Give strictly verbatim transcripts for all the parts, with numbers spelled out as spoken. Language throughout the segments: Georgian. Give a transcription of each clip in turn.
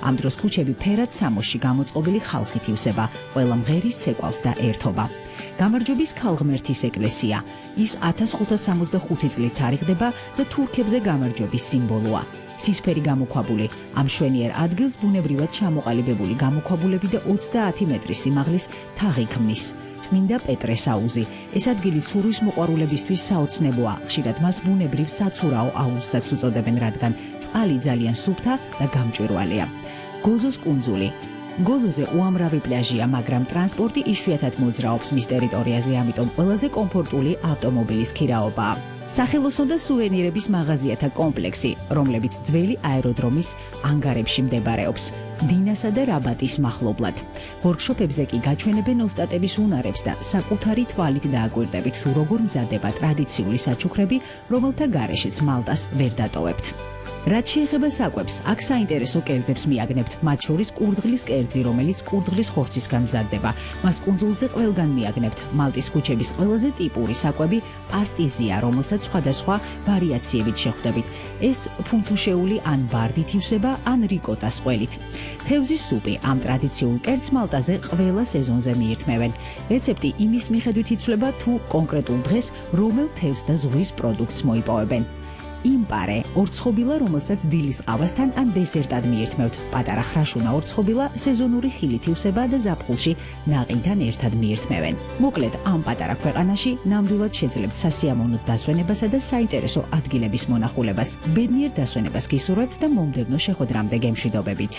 ამ დროს ქუჩები ფერად სამოსში გამოწყობილი ხალხით ივსება, ყველა მღერის ცეკვავს და ერთობა. გამარჯვების ქალღმერთის ეკლესია. ის ათას ხუთას სამოცდახუთი წლით თარიღდება და თურქებზე გამარჯვების სიმბოლოა. ცისფერი გამოქვაბული, ამ მშვენიერ ადგილს ბუნებრივად ჩამოყალიბებული გამოქვაბულები და ოცდაათი მეტრის სიმაღლის თაღი ქმნის. წმინდა პეტრეს აუზი. ეს ადგილი ცურვის მოყვარულებისთვის საოცნებოა, ხშირად მას ბუნებრივ საცურაო აუზსაც უწოდებენ, რადგან წყალი ძალიან სუფთა და გამჭვირვალეა. გოზოს კუნძული. გოზოზე უამრავი პლაჟია, მაგრამ ტრანსპორტი იშვიათად მოძრაობს მის ტერიტორიაზე, ამიტომ ყველაზე კომფორტული ავტომობილის ქირაობაა. სახელოსნო და სუვენირების მაღაზიათა კომპლექსი, რომლებიც ძველი აეროდრომის ანგარებში მდებარეობს, დინასა და რაბატის მახლობლად. ვორქშოპებზე კი გაჩვენებენ ოსტატების უნარებს და საკუთარი თვალით დააკვირდებით, თუ როგორ მზადება ტრადიციული საჩუქრები, რომელთა გარეშეც მალტას ვერ დატოვებთ. რაც შეეხება საკვებს, აქ საინტერესო კერძებს მიაგნებთ, მათ შორის კურდღლის კერძი, რომელიც კურდღლის ხორცისგან მზადდება. მას კუნძულზე ყველგან მიაგნებთ. მალტის ქუჩების ყველაზე ტიპური საკვები პასტიზია, რომელსაც სხვადასხვა ვარიაციებით შეხვდებით. ეს ფუნთუშეული ან ბარდით ივსება, ან რიკოტას ყველით. თევზის სუპი, ამ ტრადიციულ კერძს მალტაზე ყველა სეზონზე მიირთმევენ. რეცეპტი იმის მიხედვით იცვლება, თუ კონკრეტულ დღეს რომელ თევზს და ზღვის პროდუქტს მოიპოვებენ. იმპარე, ორცხობილა, რომელსაც დილის ყავასთან ან დესერტად მიირთმევთ. პატარა ხრაშუნა ორცხობილა სეზონური ხილით ივსება და ზაფხულში ნაყინთან ერთად მიირთმევენ. მოკლედ, ამ პატარა ქვეყანაში ნამდვილად შეძლებთ სასიამოვნო დასვენებასა და საინტერესო ადგილების მონახულებას. ბედნიერ დასვენებას გისურვებთ და მომდევნო შეხვედრამდე გემშვიდობებით.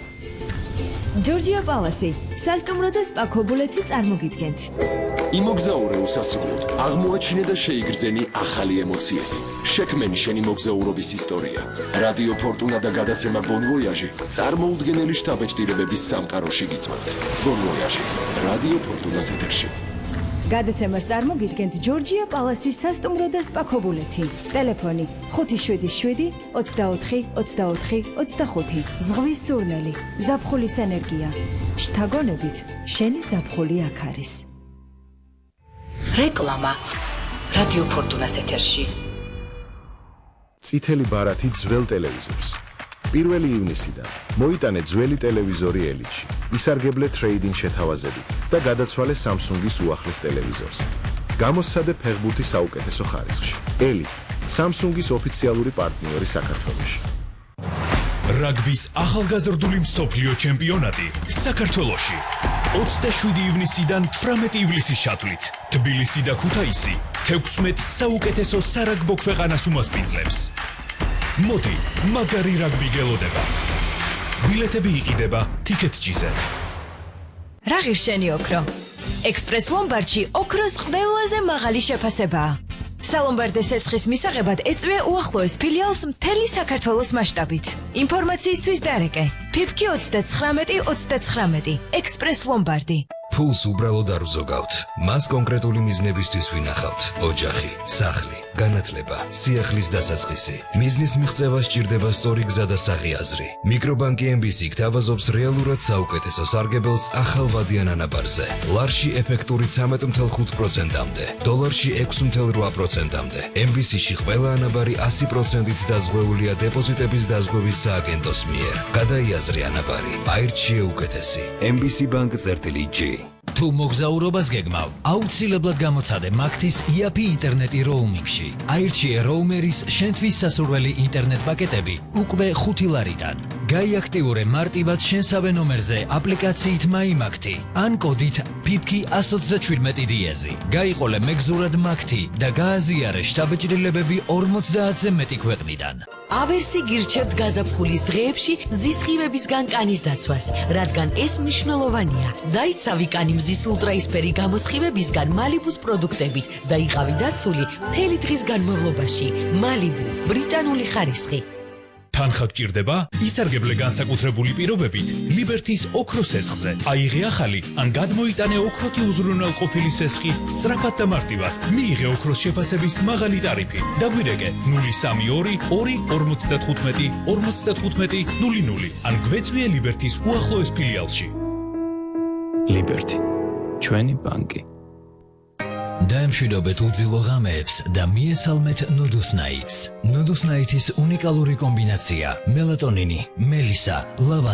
ჯორჯია პალასი, სასტუმრო და სპა ქობულეთი წარმოგიდგენთ. იმოგზაურე უსასრულოდ, აღმოაჩინე და შეიგრძენი ახალი ემოციები. შექმენი შენი მოგზაურობის ისტორია. რადიო ფორტუნა და გადაცემა Bon Voyage წარმოუდგენელი შთაბეჭდილებების სამყაროში გიწვევთ. Bon Voyage, რადიო ფორტუნას ეთერში. გადაცემას წარმოგიდგენთ ჯორჯია პალასის სასტუმრო და სპა ქობულეთი. ტელეფონი ხუთი შვიდი შვიდი ოცდაოთხი ოცდაოთხი ოცდახუთი. ზღვის სურნელი, ზაფხულის ენერგია. შთაგონებით, შენი ზაფხული აქ არის. რეკლამა რადიო ფორტუნას ეთერში. წითელი ბარათი ძველ ტელევიზორს. პირველი ივნისიდან მოიტანე ძველი ტელევიზორი ელიტში, ისარგებლე ტრეიდინგ შეთავაზებით და გადაცვალე Samsung-ის უახლეს ტელევიზორს. გამოსცადე ფეხბურთის საუკეთესო ხარისხში. ელი, Samsung-ის ოფიციალური პარტნიორი საქართველოში. რაგბის ახალგაზრდული მსოფლიო ჩემპიონატი საქართველოში. ოცდაშვიდი ივნისიდან თვრამეტი ივლისის ჩათვლით. თბილისი და ქუთაისი თექვსმეტ საუკეთესო სარაგბო ქვეყანას უმასპინძლებს. მოდი, მაგარი რაგბი გელოდება. ბილეთები იყიდება TicketJet-ზე. რა ღირშენი ოქრო? ექსპრეს ლომბარდში ოქროს ყველაზე მაღალი შეფასებაა. სალომბარდეს ესხის მისაღებად ეწვია უახლოეს ფილიალს მთელი საქართველოს მასშტაბით. ინფორმაციისთვის დარეკე ფიფკი ოცდაცხრამეტი ოცდაცხრამეტი ექსპრეს ლომბარდი. ფულს უბრალოდ არ ვზოგავთ. მას კონკრეტული მიზნებისთვის ვინახავთ. ოჯახი, სახლი, განათლება, სიახლის დასაწყისი. მიზნის მიღწევა სჭირდება სწორი გზა და საღიაზრი. მიკრობანკი ემ ბი სი გთავაზობს რეალურად საუკეთესო სარგებელს ახალ ვადიან ანაბარზე. ლარში ეფექტური ცამეტ ათი ხუთი პროცენტამდე, დოლარში ექვსი ათი რვა პროცენტამდე. ემ ბი სი-ში ყველა ანაბარი ასი პროცენტით დაზღვეულია დეპოზიტების დაზღვევის სააგენტოს მიერ. გადაიაზრე ანაბარი, აირჩიე უკეთესი. ემ ბი სი Bank წერტილი ჯი. თუ მოგზაურობას გეგმავ, აუცილებლად გამოცადე მაგთის იაფი ინტერნეტი როუმინგში. აირჩიე როუმერის შენთვის სასურველი ინტერნეტ პაკეტები უკვე ხუთი ლარიდან. გაიაქტიურე მარტივად შენსავე ნომერზე აპლიკაციით მაიმაგთი ან კოდით ფიფკი ათს ოცდაჩვიდმეტი დიეზი. გაიყოლე მეგზურად მაგთი და გააზიარე შთაბეჭდილებები ორმოცდაათზე მეტი ქვეყნიდან. ავერსი გირჩევთ გაზაფხულის დღეებში მზისხივებისგან კანის დაცვას, რადგან ეს მნიშვნელოვანია. დაიცავი კანი მზის ულტრაისფერი გამოსხივებისგან მალიბუს პროდუქტებით და იყავი დაცული მთელი დღის განმავლობაში. მალიბუ, ბრიტანული ხარისხი. თანხა გჭირდება? ისარგებლე განსაკუთრებული პირობებით ლიბერთის ოქროს სესხზე. აიღე ახალი ან გადმოიტანე ოქროთი უზრუნველყოფილი სესხი სწრაფად და მარტივად. მიიღე ოქროს შეფასების მაღალი ტარიფი. დაგვირეკე ნული სამი ორი ორი ორმოცდათხუთმეტი ორმოცდათხუთმეტი ნული ნული ან გვეწვიე ლიბერთის უახლოეს ფილიალში. ლიბერთი, ჩვენი ბანკი. დაემშვიდობეთ უძილო ღამეებს და მიესალმეთ ნოდუსნაიტს. ნოდუსნაიტის უნიკალური კომბინაცია: მელატონინი, მელისა, ლავანდა